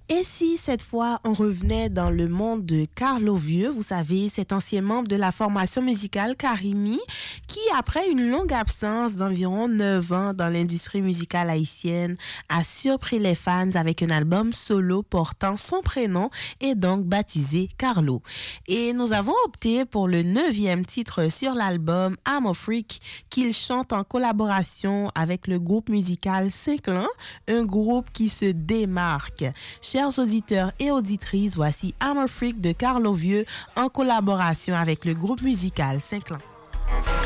Et si cette fois on revenait dans le monde de Carlo Vieux, vous savez, cet ancien membre de la formation musicale Karimi, qui après une longue absence d'environ 9 ans dans l'industrie musicale haïtienne, a surpris les fans avec un album solo portant son prénom et donc baptisé Carlo. Et nous avons opté pour le 9e titre sur l'album I'm a Freak qu'il chante en collaboration avec le groupe musical Cinq-Lan, un groupe qui se démarque. Chers auditeurs et auditrices, voici I'm a Freak de Carlo Vieux en collaboration avec le groupe musical Cinq-Lan.